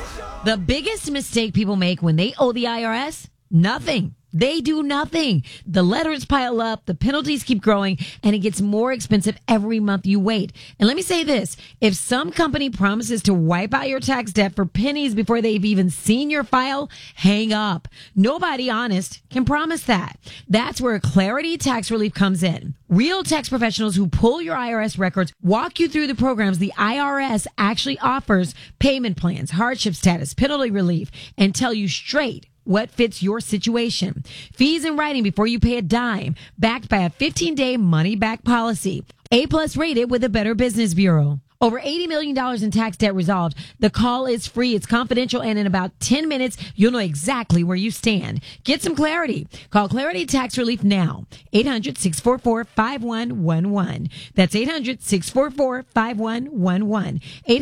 The biggest mistake people make when they owe the IRS? Nothing. They do nothing. The letters pile up, the penalties keep growing, and it gets more expensive every month you wait. And let me say this. If some company promises to wipe out your tax debt for pennies before they've even seen your file, hang up. Nobody honest can promise that. That's where Clarity Tax Relief comes in. Real tax professionals who pull your IRS records walk you through the programs the IRS actually offers, payment plans, hardship status, penalty relief, and tell you straight what fits your situation. Fees in writing before you pay a dime, backed by a 15-day money-back policy. A+ rated with the Better Business Bureau. Over $80 million in tax debt resolved. The call is free. It's confidential. And in about 10 minutes, you'll know exactly where you stand. Get some clarity. Call Clarity Tax Relief now. 800-644-5111. That's 800-644-5111.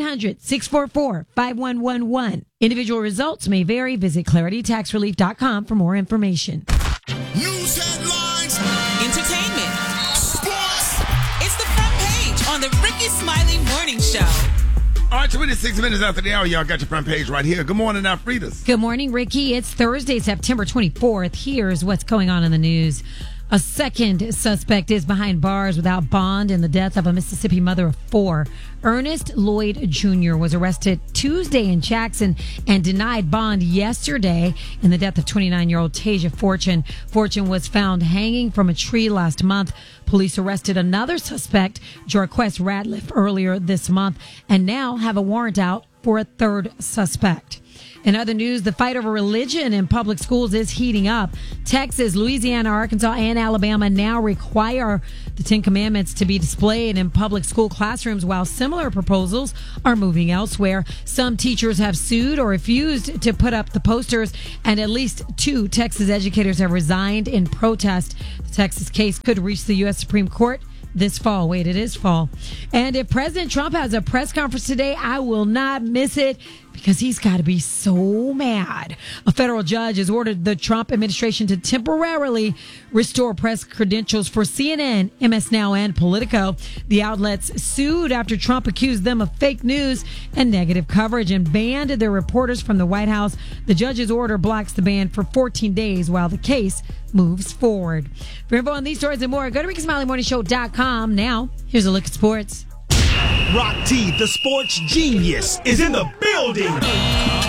800-644-5111. Individual results may vary. Visit claritytaxrelief.com for more information. News headlines. Entertainment. Sports. It's the front page on the Ricky Smiley Morning Show. All right, 26 minutes after the hour, y'all got your front page right here. Good morning, Alfredas. Good morning, Ricky. It's Thursday, September 24th. Here's what's going on in the news. A second suspect is behind bars without bond in the death of a Mississippi mother of 4. Ernest Lloyd Jr. was arrested Tuesday in Jackson and denied bond yesterday in the death of 29-year-old Tasia Fortune. Fortune was found hanging from a tree last month. Police arrested another suspect, Jarquez Ratliff, earlier this month and now have a warrant out for a third suspect. In other news, the fight over religion in public schools is heating up. Texas, Louisiana, Arkansas, and Alabama now require the Ten Commandments to be displayed in public school classrooms, while similar proposals are moving elsewhere. Some teachers have sued or refused to put up the posters, and at least 2 Texas educators have resigned in protest. The Texas case could reach the U.S. Supreme Court this fall. Wait, it is fall. And if President Trump has a press conference today, I will not miss it because he's got to be so mad. A federal judge has ordered the Trump administration to temporarily restore press credentials for CNN, MS Now, and Politico. The outlets sued after Trump accused them of fake news and negative coverage and banned their reporters from the White House. The judge's order blocks the ban for 14 days while the case moves forward. For info on these stories and more, go to RickySmileyMorningShow.com. Now, here's a look at sports. Rock T, the sports genius, is in the building.